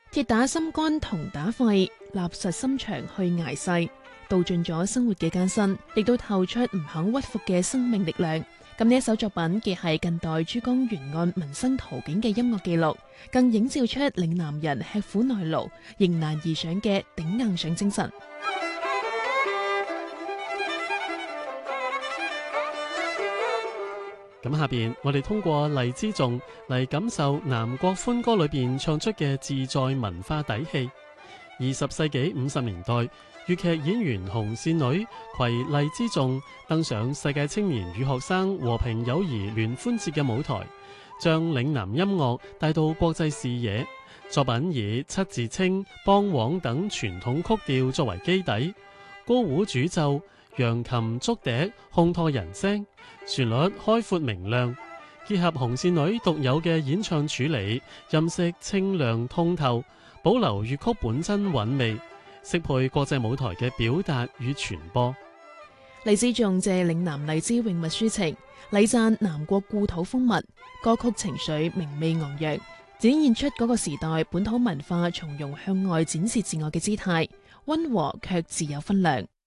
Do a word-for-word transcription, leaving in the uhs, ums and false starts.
鐵打心肝銅打肺，立實心腸去捱世，道盡咗生活嘅艱辛，亦都透出唔肯屈服嘅生命力量。咁呢一首作品既係近代珠江沿岸民生圖景嘅音樂記錄，更映照出嶺南人吃苦耐勞、迎難而上嘅頂硬上精神。 咁下邊我哋通過荔枝頌嚟感受南國歡歌裏邊唱出嘅自在文化底氣。二十世紀五十年代，粵劇演員紅線女攜荔枝頌登上世界青年與學生和平友誼聯歡節嘅舞台，將嶺南音樂帶到國際視野。作品以七字清、梆簧等傳統曲調作為基底，高胡主奏、揚琴竹笛烘托人聲，旋律開闊明亮，結合紅線女獨有嘅演唱處理，音色清亮通透，保留粵曲本真韻味，適配國際舞台嘅表達與傳播。 荔枝頌借嶺南荔枝詠物抒情，禮讚南國故土風物，歌曲情緒明媚昂揚，展現出嗰個時代本土文化從容向外展示自我嘅姿態，溫和卻自有分量。